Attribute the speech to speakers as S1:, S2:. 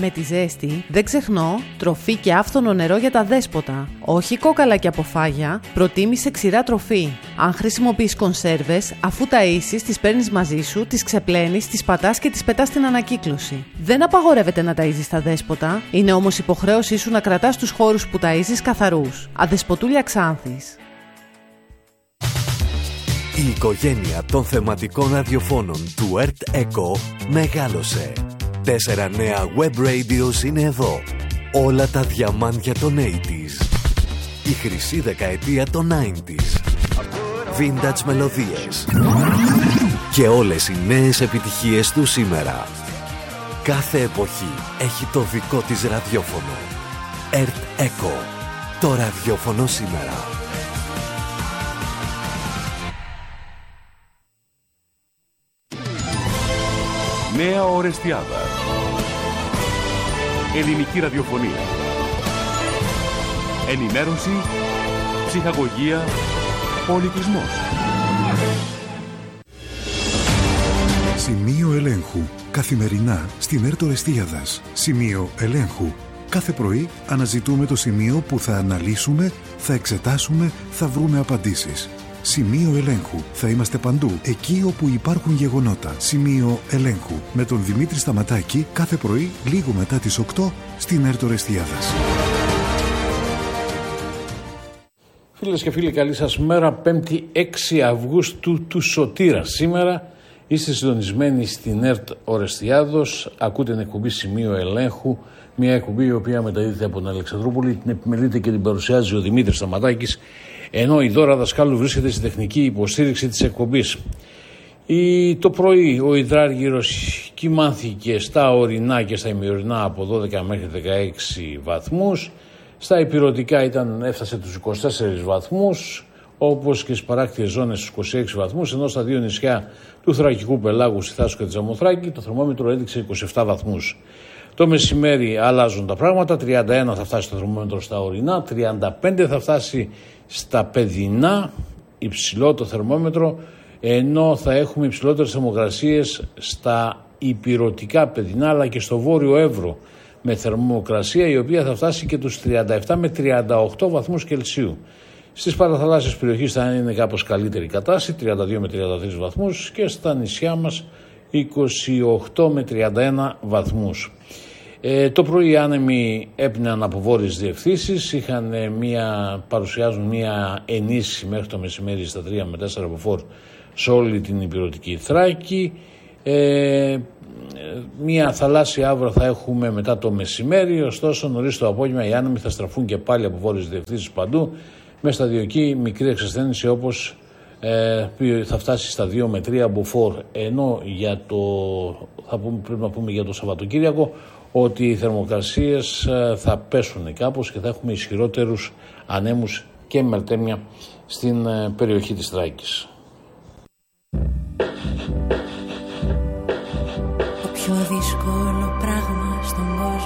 S1: Με τη ζέστη δεν ξεχνώ τροφή και άφθονο νερό για τα δέσποτα. Όχι κόκαλα και αποφάγια, προτίμησε ξηρά τροφή. Αν χρησιμοποιείς κονσέρβες, αφού ταΐσεις, τις παίρνεις μαζί σου, τις ξεπλένεις, τις πατάς και τις πετάς στην ανακύκλωση. Δεν απαγορεύεται να ταΐζεις τα δέσποτα, είναι όμως υποχρέωσή σου να κρατάς τους χώρους που ταΐζεις καθαρούς. Αδεσποτούλια Ξάνθης.
S2: Η οικογένεια των θεματικών ραδιοφώνων του Earth Echo μεγάλωσε. 4 νέα web radios είναι εδώ. Όλα τα διαμάντια των 80s. Η χρυσή δεκαετία των 90s. Vintage μελωδίες. Και όλες οι νέες επιτυχίες του σήμερα. Κάθε εποχή έχει το δικό της ραδιόφωνο. Earth Echo. Το ραδιόφωνο σήμερα.
S3: Νέα Ορεστιάδα. Ελληνική ραδιοφωνία. Ενημέρωση, ψυχαγωγία, πολιτισμός.
S4: Σημείο ελέγχου. Καθημερινά στην ΕΡΤ Ορεστίαδας. Σημείο ελέγχου. Κάθε πρωί αναζητούμε το σημείο που θα αναλύσουμε, θα εξετάσουμε, θα βρούμε απαντήσεις. Σημείο ελέγχου. Θα είμαστε παντού, εκεί όπου υπάρχουν γεγονότα. Σημείο ελέγχου. Με τον Δημήτρη Σταματάκη κάθε πρωί, λίγο μετά τις 8, στην ΕΡΤ Ορεστιάδας.
S5: Φίλες και φίλοι, καλή σας μέρα. 5η 6 Αυγούστου του Σωτήρα. Σήμερα είστε συντονισμένοι στην ΕΡΤ Ορεστιάδος. Ακούτε την εκπομπή Σημείο Ελέγχου. Μια εκπομπή η οποία μεταδίδεται από την Αλεξανδρούπολη. Την επιμελείται και την παρουσιάζει ο Δημήτρης Σταματάκης. Ενώ η Δώρα Δασκάλου βρίσκεται στη τεχνική υποστήριξη της εκπομπής. Το πρωί ο υδράργυρος κυμάνθηκε στα ορεινά και στα ημιορεινά από 12 μέχρι 16 βαθμούς. Στα ηπειρωτικά έφτασε τους 24 βαθμούς, όπως και στις παράκτιες ζώνες στους 26 βαθμούς, ενώ στα δύο νησιά του Θρακικού Πελάγου, στη Θάσο και τη Ζαμοθράκη, το θερμόμετρο έδειξε 27 βαθμούς. Το μεσημέρι αλλάζουν τα πράγματα, 31 θα φτάσει το θερμόμετρο στα ορεινά, 35 θα φτάσει στα παιδινά, υψηλό το θερμόμετρο, ενώ θα έχουμε υψηλότερες θερμοκρασίες στα ηπειρωτικά παιδινά αλλά και στο βόρειο Εύρο, με θερμοκρασία η οποία θα φτάσει και τους 37 με 38 βαθμούς Κελσίου. Στις παραθαλάσσιες περιοχές θα είναι κάπως καλύτερη κατάσταση, 32 με 33 βαθμούς, και στα νησιά μας 28 με 31 βαθμούς. Το πρωί οι άνεμοι έπνεαν από βόρειες διευθύνσεις, παρουσιάζουν μια ενίσχυση μέχρι το μεσημέρι στα 3 με 4 μποφόρ σε όλη την ηπειρωτική Θράκη. Μια θαλάσσια άβρα θα έχουμε μετά το μεσημέρι, ωστόσο νωρίς το απόγευμα οι άνεμοι θα στραφούν και πάλι από βόρειες διευθύνσεις παντού, με σταδιακή μικρή εξασθένηση, όπως θα φτάσει στα 2 με 3 μποφόρ. Ενώ πρέπει να πούμε για το Σαββατοκύριακο ότι οι θερμοκρασίες θα πέσουν κάπως και θα έχουμε ισχυρότερους ανέμους και μελτέμια στην περιοχή της Θράκης.
S6: Το πιο δύσκολο πράγμα στον κόσμο